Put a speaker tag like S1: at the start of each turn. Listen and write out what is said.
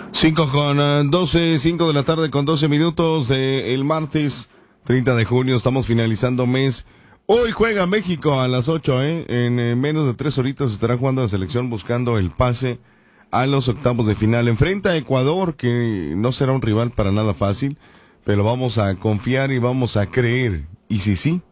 S1: 5 de la tarde con 12 minutos del martes 30 de junio. Estamos finalizando mes. Hoy juega México a las 8, En menos de 3 horitas estará jugando la selección buscando el pase a los octavos de final. Enfrenta a Ecuador, que no será un rival para nada fácil, pero vamos a confiar y vamos a creer. Y si sí,